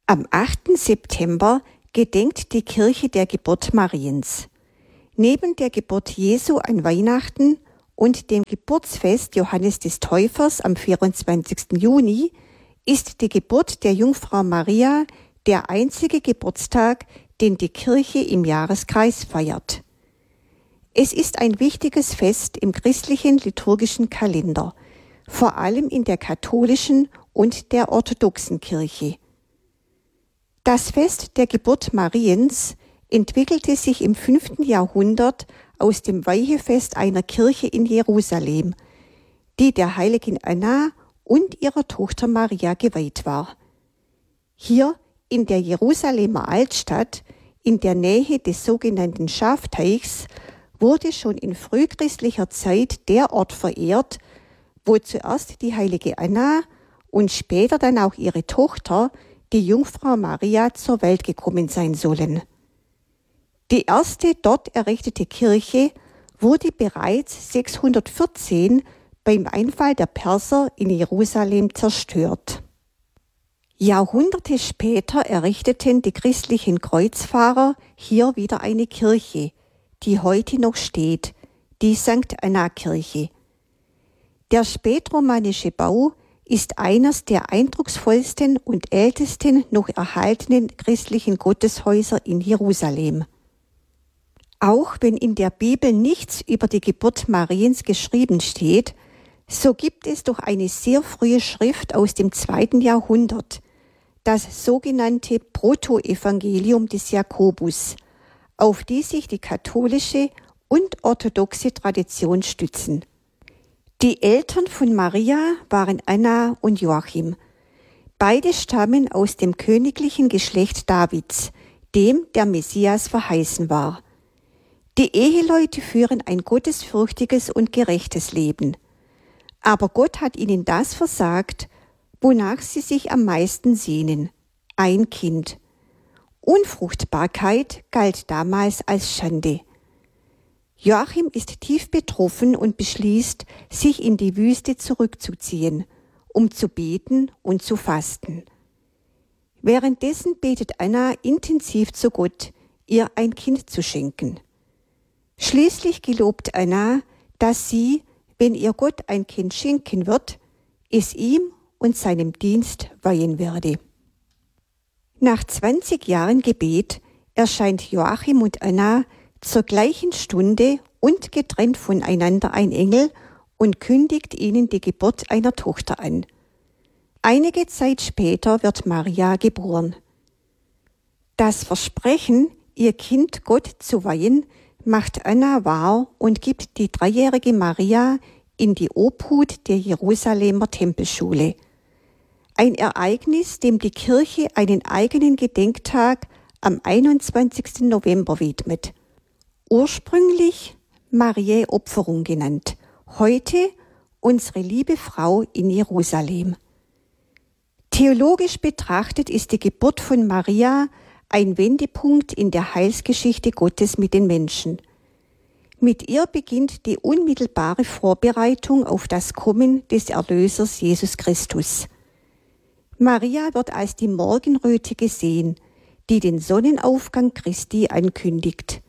Am 8. September gedenkt die Kirche der Geburt Mariens. Neben der Geburt Jesu an Weihnachten und dem Geburtsfest Johannes des Täufers am 24. Juni ist die Geburt der Jungfrau Maria der einzige Geburtstag, den die Kirche im Jahreskreis feiert. Es ist ein wichtiges Fest im christlichen liturgischen Kalender, vor allem in der katholischen und der orthodoxen Kirche. Das Fest der Geburt Mariens entwickelte sich im 5. Jahrhundert aus dem Weihefest einer Kirche in Jerusalem, die der heiligen Anna und ihrer Tochter Maria geweiht war. Hier in der Jerusalemer Altstadt, in der Nähe des sogenannten Schafteichs, wurde schon in frühchristlicher Zeit der Ort verehrt, wo zuerst die heilige Anna und später dann auch ihre Tochter, die Jungfrau Maria, zur Welt gekommen sein sollen. Die erste dort errichtete Kirche wurde bereits 614 beim Einfall der Perser in Jerusalem zerstört. Jahrhunderte später errichteten die christlichen Kreuzfahrer hier wieder eine Kirche, die heute noch steht, die St. Anna-Kirche. Der spätromanische Bau ist eines der eindrucksvollsten und ältesten noch erhaltenen christlichen Gotteshäuser in Jerusalem. Auch wenn in der Bibel nichts über die Geburt Mariens geschrieben steht, so gibt es doch eine sehr frühe Schrift aus dem 2. Jahrhundert, das sogenannte Protoevangelium des Jakobus, auf die sich die katholische und orthodoxe Tradition stützen. Die Eltern von Maria waren Anna und Joachim. Beide stammen aus dem königlichen Geschlecht Davids, dem der Messias verheißen war. Die Eheleute führen ein gottesfürchtiges und gerechtes Leben. Aber Gott hat ihnen das versagt, wonach sie sich am meisten sehnen: ein Kind. Unfruchtbarkeit galt damals als Schande. Joachim ist tief betroffen und beschließt, sich in die Wüste zurückzuziehen, um zu beten und zu fasten. Währenddessen betet Anna intensiv zu Gott, ihr ein Kind zu schenken. Schließlich gelobt Anna, dass sie, wenn ihr Gott ein Kind schenken wird, es ihm und seinem Dienst weihen werde. Nach 20 Jahren Gebet erscheint Joachim und Anna zur gleichen Stunde und getrennt voneinander ein Engel und kündigt ihnen die Geburt einer Tochter an. Einige Zeit später wird Maria geboren. Das Versprechen, ihr Kind Gott zu weihen, macht Anna wahr und gibt die 3-jährige Maria in die Obhut der Jerusalemer Tempelschule. Ein Ereignis, dem die Kirche einen eigenen Gedenktag am 21. November widmet. Ursprünglich Mariä Opferung genannt, heute unsere liebe Frau in Jerusalem. Theologisch betrachtet ist die Geburt von Maria ein Wendepunkt in der Heilsgeschichte Gottes mit den Menschen. Mit ihr beginnt die unmittelbare Vorbereitung auf das Kommen des Erlösers Jesus Christus. Maria wird als die Morgenröte gesehen, die den Sonnenaufgang Christi ankündigt.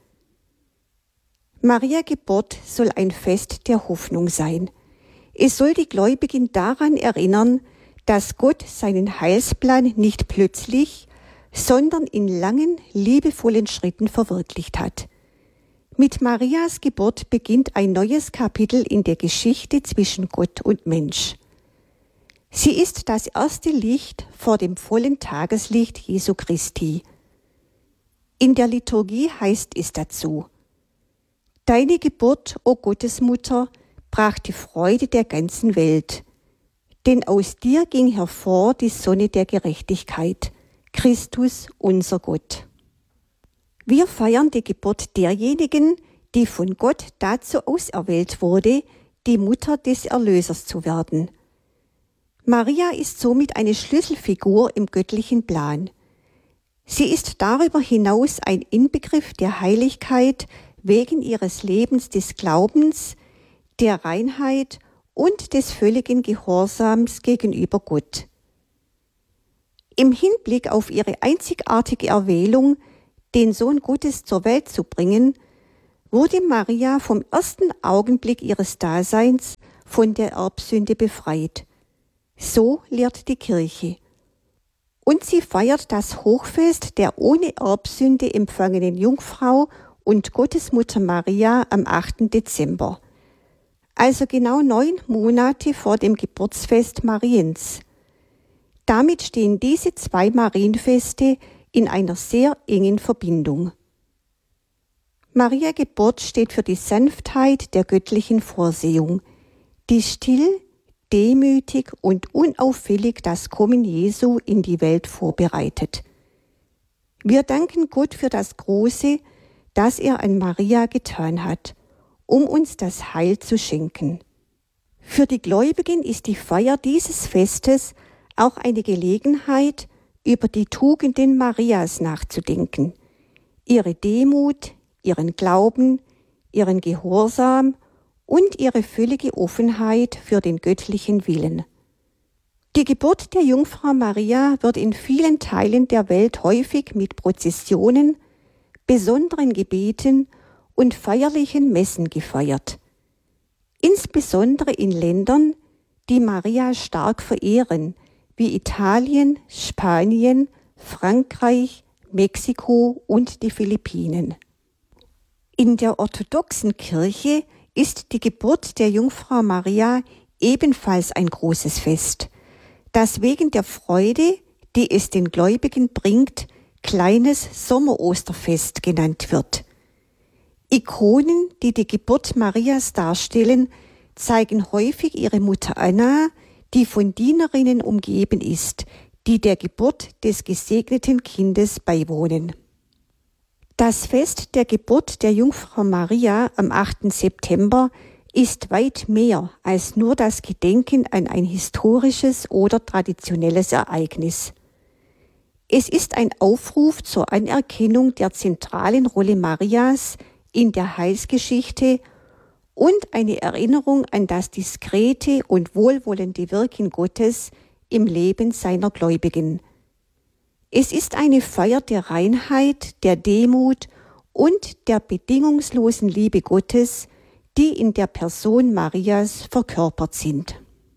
Maria Geburt soll ein Fest der Hoffnung sein. Es soll die Gläubigen daran erinnern, dass Gott seinen Heilsplan nicht plötzlich, sondern in langen, liebevollen Schritten verwirklicht hat. Mit Marias Geburt beginnt ein neues Kapitel in der Geschichte zwischen Gott und Mensch. Sie ist das erste Licht vor dem vollen Tageslicht Jesu Christi. In der Liturgie heißt es dazu: Deine Geburt, o Gottesmutter, brachte Freude der ganzen Welt. Denn aus dir ging hervor die Sonne der Gerechtigkeit, Christus unser Gott. Wir feiern die Geburt derjenigen, die von Gott dazu auserwählt wurde, die Mutter des Erlösers zu werden. Maria ist somit eine Schlüsselfigur im göttlichen Plan. Sie ist darüber hinaus ein Inbegriff der Heiligkeit wegen ihres Lebens des Glaubens, der Reinheit und des völligen Gehorsams gegenüber Gott. Im Hinblick auf ihre einzigartige Erwählung, den Sohn Gottes zur Welt zu bringen, wurde Maria vom ersten Augenblick ihres Daseins von der Erbsünde befreit. So lehrt die Kirche. Und sie feiert das Hochfest der ohne Erbsünde empfangenen Jungfrau und Gottesmutter Maria am 8. Dezember. Also genau 9 Monate vor dem Geburtsfest Mariens. Damit stehen diese 2 Marienfeste in einer sehr engen Verbindung. Maria Geburt steht für die Sanftheit der göttlichen Vorsehung, die still, demütig und unauffällig das Kommen Jesu in die Welt vorbereitet. Wir danken Gott für das Große, das er an Maria getan hat, um uns das Heil zu schenken. Für die Gläubigen ist die Feier dieses Festes auch eine Gelegenheit, über die Tugenden Marias nachzudenken, ihre Demut, ihren Glauben, ihren Gehorsam und ihre völlige Offenheit für den göttlichen Willen. Die Geburt der Jungfrau Maria wird in vielen Teilen der Welt häufig mit Prozessionen, besonderen Gebeten und feierlichen Messen gefeiert. Insbesondere in Ländern, die Maria stark verehren, wie Italien, Spanien, Frankreich, Mexiko und die Philippinen. In der orthodoxen Kirche ist die Geburt der Jungfrau Maria ebenfalls ein großes Fest, das wegen der Freude, die es den Gläubigen bringt, kleines Sommerosterfest genannt wird. Ikonen, die die Geburt Marias darstellen, zeigen häufig ihre Mutter Anna, die von Dienerinnen umgeben ist, die der Geburt des gesegneten Kindes beiwohnen. Das Fest der Geburt der Jungfrau Maria am 8. September ist weit mehr als nur das Gedenken an ein historisches oder traditionelles Ereignis. Es ist ein Aufruf zur Anerkennung der zentralen Rolle Marias in der Heilsgeschichte und eine Erinnerung an das diskrete und wohlwollende Wirken Gottes im Leben seiner Gläubigen. Es ist eine Feier der Reinheit, der Demut und der bedingungslosen Liebe Gottes, die in der Person Marias verkörpert sind.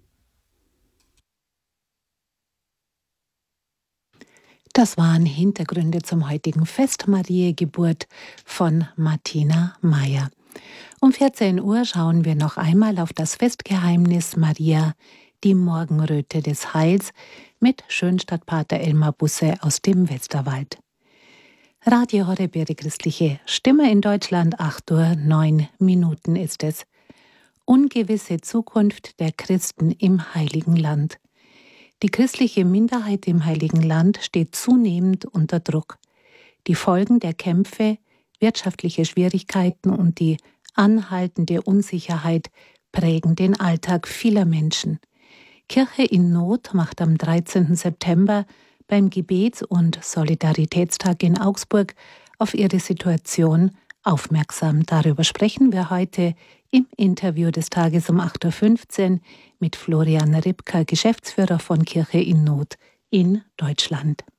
Das waren Hintergründe zum heutigen Fest Mariä-Geburt von Martina Meyer. Um 14 Uhr schauen wir noch einmal auf das Festgeheimnis Maria, die Morgenröte des Heils, mit Schönstadtpater Elmar Busse aus dem Westerwald. Radio Horeb, Ihre christliche Stimme in Deutschland, 8:09 Uhr ist es. Ungewisse Zukunft der Christen im Heiligen Land. Die christliche Minderheit im Heiligen Land steht zunehmend unter Druck. Die Folgen der Kämpfe, wirtschaftliche Schwierigkeiten und die anhaltende Unsicherheit prägen den Alltag vieler Menschen. Kirche in Not macht am 13. September beim Gebets- und Solidaritätstag in Augsburg auf ihre Situation aufmerksam. Darüber sprechen wir heute im Interview des Tages um 8:15 Uhr mit Florian Ripka, Geschäftsführer von Kirche in Not in Deutschland.